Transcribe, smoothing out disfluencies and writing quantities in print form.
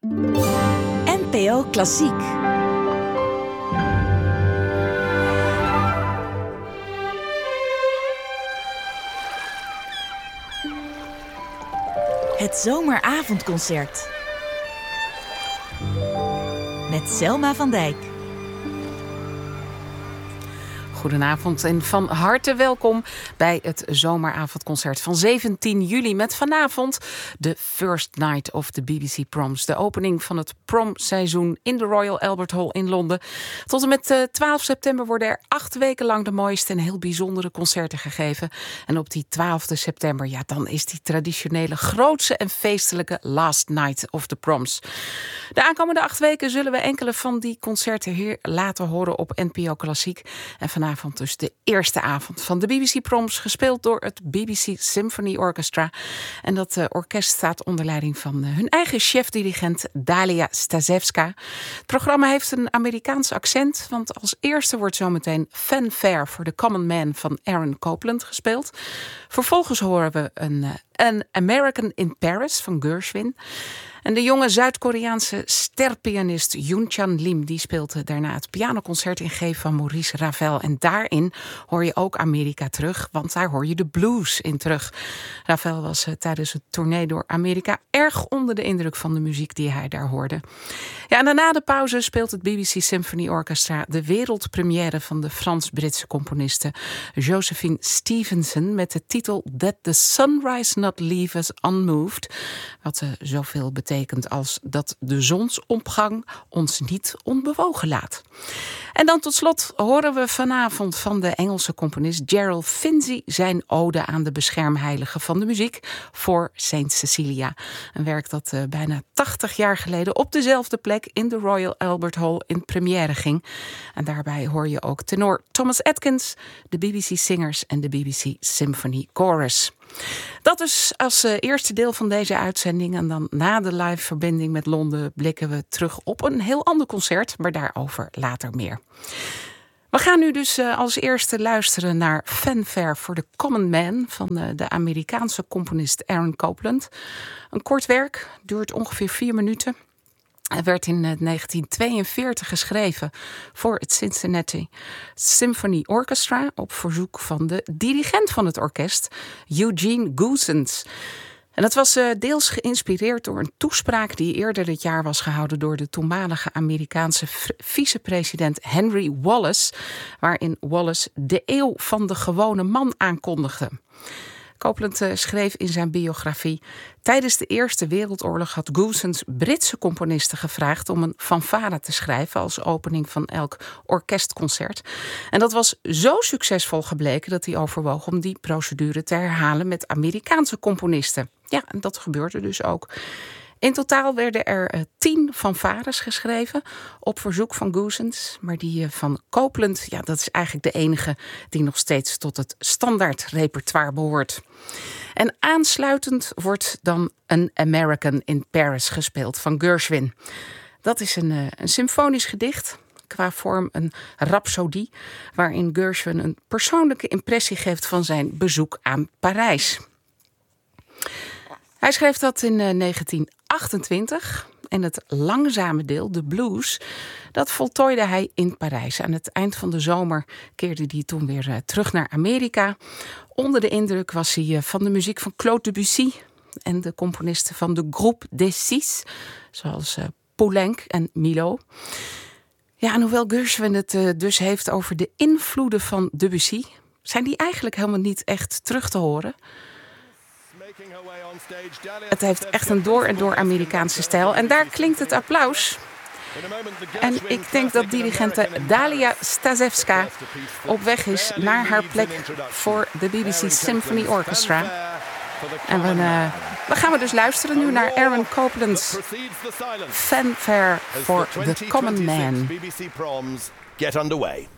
NPO Klassiek. Het zomeravondconcert. Met Selma van Dijk. Goedenavond en van harte welkom bij het zomeravondconcert van 17 juli. Met vanavond de First Night of the BBC Proms. De opening van het promseizoen in de Royal Albert Hall in Londen. Tot en met 12 september worden er 8 weken lang de mooiste en heel bijzondere concerten gegeven. En op die 12 september, ja, dan is die traditionele grootse en feestelijke Last Night of the Proms. De aankomende 8 weken zullen we enkele van die concerten hier laten horen op NPO Klassiek. En vanavond dus de eerste avond van de BBC Proms, gespeeld door het BBC Symphony Orchestra. En dat orkest staat onder leiding van hun eigen chef-dirigent Dalia Stasevska. Het programma heeft een Amerikaans accent, want als eerste wordt zometeen Fanfare for the Common Man van Aaron Copland gespeeld. Vervolgens horen we een American in Paris van Gershwin. En de jonge Zuid-Koreaanse sterpianist Yoon-chan Lim die speelt daarna het pianoconcert in G van Maurice Ravel. En daarin hoor je ook Amerika terug, want daar hoor je de blues in terug. Ravel was tijdens het tournee door Amerika erg onder de indruk van de muziek die hij daar hoorde. Ja, en daarna de pauze speelt het BBC Symphony Orchestra de wereldpremière van de Frans-Britse componiste Josephine Stevenson met de titel That the Sunrise Not Leave Us Unmoved. Wat zoveel betekent als dat de zonsopgang ons niet onbewogen laat. En dan tot slot horen we vanavond van de Engelse componist Gerald Finzi zijn ode aan de beschermheilige van de muziek voor Saint Cecilia. Een werk dat bijna 80 jaar geleden op dezelfde plek in de Royal Albert Hall in première ging. En daarbij hoor je ook tenor Thomas Atkins, de BBC Singers en de BBC Symphony Chorus. Dat is als eerste deel van deze uitzending. En dan na de live verbinding met Londen blikken we terug op een heel ander concert, maar daarover later meer. We gaan nu dus als eerste luisteren naar Fanfare for the Common Man van de Amerikaanse componist Aaron Copland. Een kort werk, duurt ongeveer 4 minuten. Hij werd in 1942 geschreven voor het Cincinnati Symphony Orchestra op verzoek van de dirigent van het orkest, Eugene Goosens. En dat was deels geïnspireerd door een toespraak die eerder dit jaar was gehouden door de toenmalige Amerikaanse vicepresident Henry Wallace, waarin Wallace de eeuw van de gewone man aankondigde. Copland schreef in zijn biografie: tijdens de Eerste Wereldoorlog had Goosens Britse componisten gevraagd om een fanfare te schrijven als opening van elk orkestconcert. En dat was zo succesvol gebleken dat hij overwoog om die procedure te herhalen met Amerikaanse componisten. Ja, en dat gebeurde dus ook. In totaal werden er 10 fanfares geschreven op verzoek van Goosens. Maar die van Copland, ja, dat is eigenlijk de enige die nog steeds tot het standaard repertoire behoort. En aansluitend wordt dan een American in Paris gespeeld van Gershwin. Dat is een symfonisch gedicht, qua vorm een rhapsodie, waarin Gershwin een persoonlijke impressie geeft van zijn bezoek aan Parijs. Hij schreef dat in 1928 en het langzame deel, de blues, dat voltooide hij in Parijs. Aan het eind van de zomer keerde hij toen weer terug naar Amerika. Onder de indruk was hij van de muziek van Claude Debussy en de componisten van de Groupe des Six, zoals Poulenc en Milhaud. Ja, en hoewel Gershwin het dus heeft over de invloeden van Debussy, zijn die eigenlijk helemaal niet echt terug te horen. Het heeft echt een door en door Amerikaanse stijl. En daar klinkt het applaus. En ik denk dat dirigente Dalia Stasevska op weg is naar haar plek voor de BBC Symphony Orchestra. En we gaan dus luisteren nu naar Aaron Copland's Fanfare for the Common Man. Get underway.